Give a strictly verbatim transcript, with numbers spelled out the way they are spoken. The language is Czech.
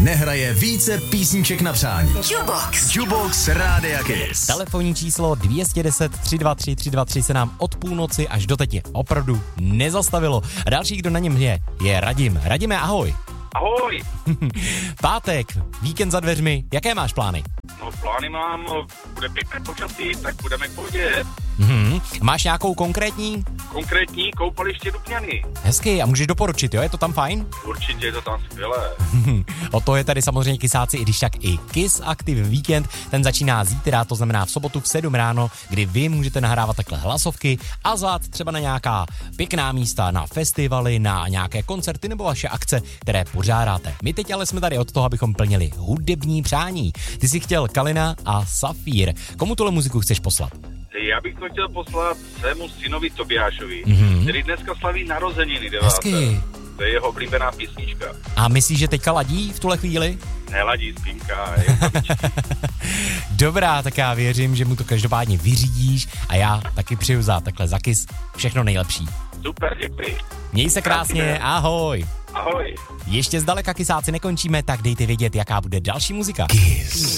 nehraje více písniček na přání. Jukebox. Jukebox Rádia Kiss. Telefonní číslo dvě deset tři dva tři tři dva tři se nám od půlnoci až do teď opravdu nezastavilo. A další, kdo na něm je, je Radim. Radime, ahoj. Ahoj. Pátek, víkend za dveřmi, jaké máš plány? No plány mám, bude pěkné počasí, tak budeme k pohodě. Mhm. Máš nějakou konkrétní? Konkrétní koupaliště Dubňany. Hezky, a můžeš doporučit, jo? Je to tam fajn? Určitě je to tam skvělé. O to je tady samozřejmě Kissáci, i když tak i Kiss Active Weekend. Ten začíná zítra, to znamená v sobotu v sedm ráno, kdy vy můžete nahrávat takhle hlasovky a zvát třeba na nějaká pěkná místa, na festivaly, na nějaké koncerty nebo vaše akce, které pořádáte. My teď ale jsme tady od toho, abychom plnili hudební přání. Ty jsi chtěl Kalina a Safír. Komu tuhle muziku chceš poslat? Já bych to chtěl poslat svému synovi Tobiášovi, Mhm. který dneska slaví narozeniny deváté. Hezky. To je jeho oblíbená písnička. A myslíš, že teďka ladí v tuhle chvíli? Neladí spínka, je to Dobrá, tak já věřím, že mu to každopádně vyřídíš a já taky přeju za takhle za Kiss všechno nejlepší. super, děkuji. Měj se krásně, ahoj. Ahoj. Ještě zdaleka Kissáci nekončíme, tak dejte vědět, jaká bude další muzika. Kiss.